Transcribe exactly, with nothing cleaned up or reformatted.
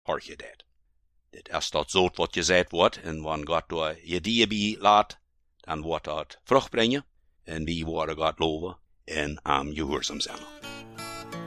hoor je dat. Dat als dat zo wat gezegd wordt, en wanneer God door je die bij laat, dan wordt dat vrucht brengen, en wie worden God loven, en am gehoorzaam zijn.